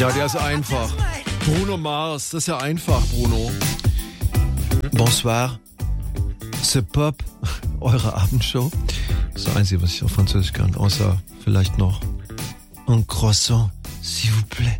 Ja, der ist einfach. Bruno Mars, das ist ja einfach, Bruno. Bonsoir. C'est Pop, eure Abendshow. Das ist das Einzige, was ich auf Französisch kann, außer vielleicht noch un croissant, s'il vous plaît.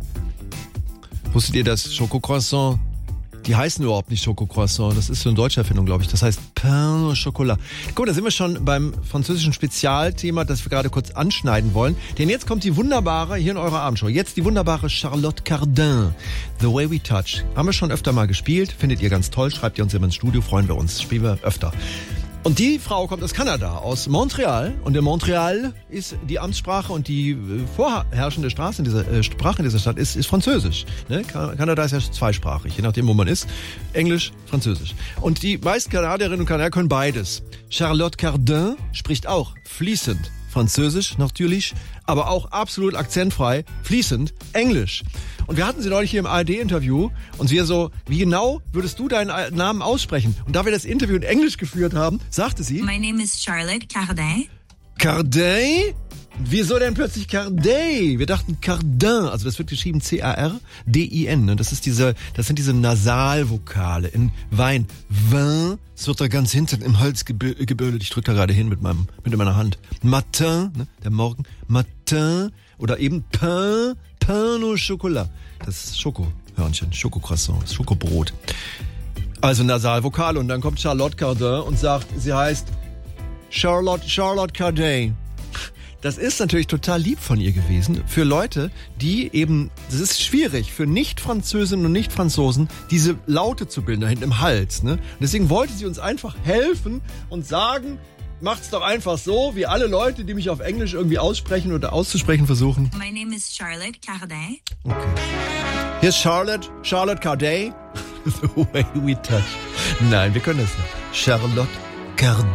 Wusstet ihr, dass Schokocroissant, die heißen überhaupt nicht Schokocroissant, das ist so eine deutsche Erfindung, glaube ich. Das heißt Pain au Chocolat. Guck, da sind wir schon beim französischen Spezialthema, das wir gerade kurz anschneiden wollen. Denn jetzt kommt die wunderbare, hier in eurer Abendshow, jetzt die wunderbare Charlotte Cardin. The Way We Touch. Haben wir schon öfter mal gespielt, findet ihr ganz toll, schreibt ihr uns immer ins Studio, freuen wir uns, spielen wir öfter. Und die Frau kommt aus Kanada, aus Montreal. Und in Montreal ist die Amtssprache und die vorherrschende Sprache in dieser Stadt ist Französisch. Ne? Kanada ist ja zweisprachig, je nachdem, wo man ist. Englisch, Französisch. Und die meisten Kanadierinnen und Kanadier können beides. Charlotte Cardin spricht auch fließend Französisch, natürlich, aber auch absolut akzentfrei, fließend Englisch. Und wir hatten sie neulich hier im ARD-Interview und wir so, wie genau würdest du deinen Namen aussprechen? Und da wir das Interview in Englisch geführt haben, sagte sie... My name is Charlotte Cardin. Cardin? Wieso denn plötzlich Cardin? Wir dachten Cardin, also das wird geschrieben C-A-R-D-I-N. Ne? Das sind diese Nasalvokale in Wein. Vin, das wird da ganz hinten im Hals gebildet. Ich drücke da gerade hin mit meiner Hand. Matin, ne? Der Morgen. Matin oder eben Pain au Chocolat. Das ist Schokohörnchen, Schokocroissant, Schokobrot. Also Nasalvokale und dann kommt Charlotte Cardin und sagt, sie heißt Charlotte Cardin. Das ist natürlich total lieb von ihr gewesen für Leute, die eben, das ist schwierig für Nicht-Französinnen und Nicht-Franzosen, diese Laute zu bilden da hinten im Hals. Ne? Und deswegen wollte sie uns einfach helfen und sagen, macht's doch einfach so, wie alle Leute, die mich auf Englisch irgendwie aussprechen oder auszusprechen versuchen. My name is Charlotte Cardin. Okay. Hier ist Charlotte Cardin. The Way We Touch. Nein, wir können das nicht. Charlotte Cardin.